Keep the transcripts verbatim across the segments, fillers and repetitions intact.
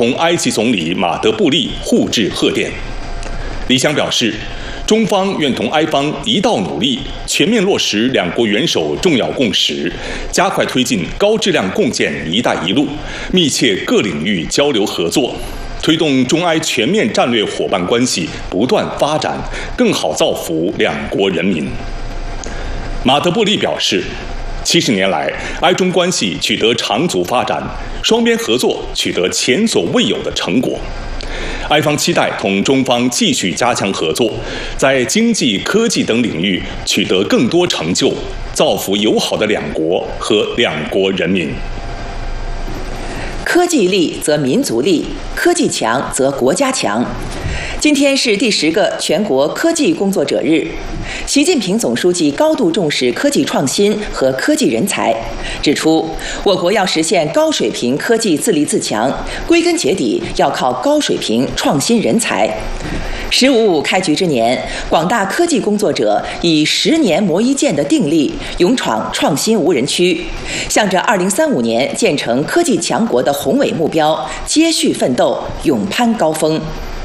同埃及总理马德布利互致贺电。李强表示，中方愿同埃方一道努力，全面落实两国元首重要共识，加快推进高质量共建“一带一路”，密切各领域交流合作，推动中埃全面战略伙伴关系不断发展，更好造福两国人民。马德布利表示，七十年来，埃中关系取得长足发展，双边合作取得前所未有的成果。埃方期待同中方继续加强合作，在经济、科技等领域取得更多成就，造福友好的两国和两国人民。 科技力则民族力，科技强则国家强。今天是第十个全国科技工作者日，习近平总书记高度重视科技创新和科技人才，指出，我国要实现高水平科技自立自强，归根结底要靠高水平创新人才。十五五开局之年，广大科技工作者以十年磨一剑的定力，勇闯创新无人区，向着二零三五年建成科技强国的宏伟目标接续奋斗，勇攀高峰。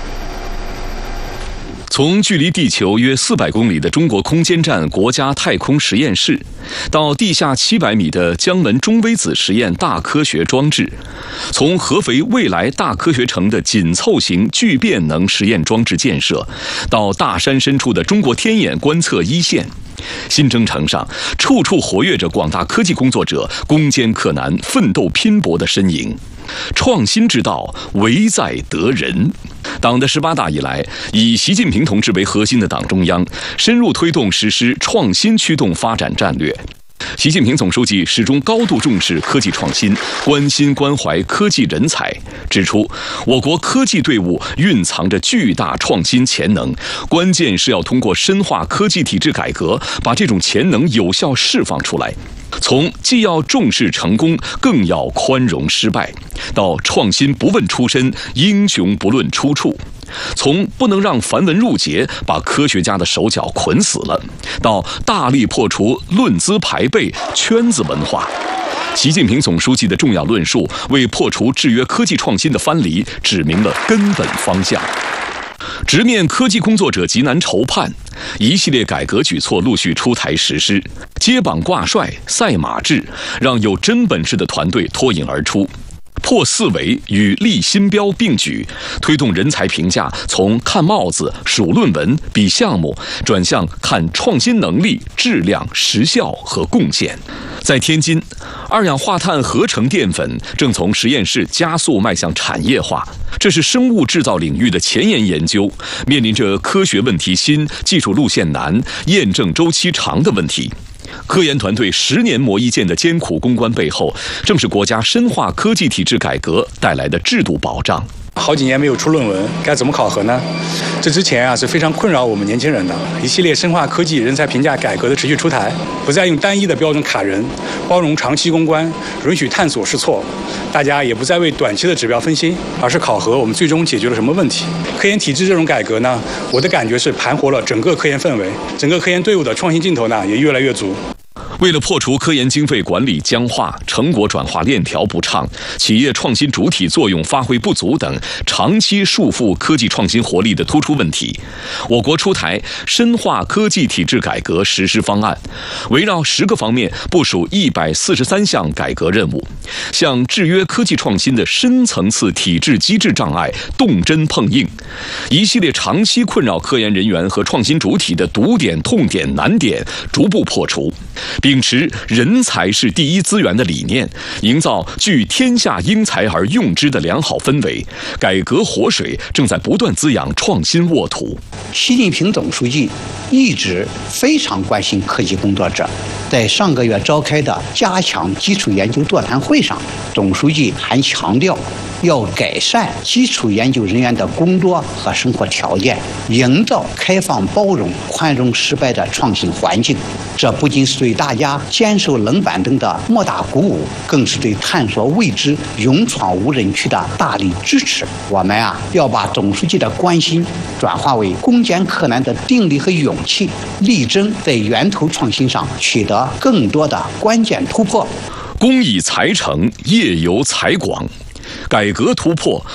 从距离地球约四百公里的中国空间站国家太空实验室，到地下七百米的江门中微子实验大科学装置，从合肥未来大科学城的紧凑型聚变能实验装置建设，到大山深处的中国天眼观测一线，新征程上处处活跃着广大科技工作者攻坚克难、奋斗拼搏的身影。创新之道，唯在得人。党的十八大以来，以习近平同志为核心的党中央深入推动实施创新驱动发展战略。习近平总书记始终高度重视科技创新，关心关怀科技人才，指出我国科技队伍蕴藏着巨大创新潜能，关键是要通过深化科技体制改革，把这种潜能有效释放出来。从既要重视成功，更要宽容失败，到创新不问出身，英雄不论出处，从不能让繁文缛节把科学家的手脚捆死了，到大力破除论资排辈、圈子文化。习近平总书记的重要论述为破除制约科技创新的藩篱指明了根本方向。直面科技工作者急难愁盼，一系列改革举措陆续出台实施，接榜挂帅、赛马制，让有真本事的团队脱颖而出。破四维与立新标并举，推动人才评价从看帽子、数论文、比项目，转向看创新能力、质量、实效和贡献。在天津，二氧化碳合成淀粉正从实验室加速迈向产业化，这是生物制造领域的前沿研究，面临着科学问题新、技术路线难、验证周期长的问题。科研团队十年磨一剑的艰苦攻关背后，正是国家深化科技体制改革带来的制度保障。 好几年没有出论文，该怎么考核呢？这之前啊是非常困扰我们年轻人的。一系列深化科技人才评价改革的持续出台，不再用单一的标准卡人，包容长期攻关，允许探索试错。大家也不再为短期的指标分心，而是考核我们最终解决了什么问题。科研体制这种改革呢，我的感觉是盘活了整个科研氛围，整个科研队伍的创新劲头呢也越来越足。 为了破除科研经费管理僵化、成果转化链条不畅、企业创新主体作用发挥不足等长期束缚科技创新活力的突出问题，我国出台深化科技体制改革实施方案，围绕十个方面部署一百四十三项改革任务，向制约科技创新的深层次体制机制障碍动真碰硬，一系列长期困扰科研人员和创新主体的堵点、痛点、难点逐步破除。秉持人才是第一资源的理念，营造聚天下英才而用之的良好氛围，改革活水正在不断滋养创新沃土。 习近平总书记一直非常关心科技工作者，在上个月召开的加强基础研究座谈会上，总书记还强调要改善基础研究人员的工作和生活条件，营造开放包容、宽容失败的创新环境。这不仅是对大家坚守冷板凳的莫大鼓舞，更是对探索未知、勇闯无人区的大力支持。我们啊，要把总书记的关心转化为攻坚克难的定力和勇气，力争在源头创新上取得更多的关键突破。 工以才成，业由才广。改革突破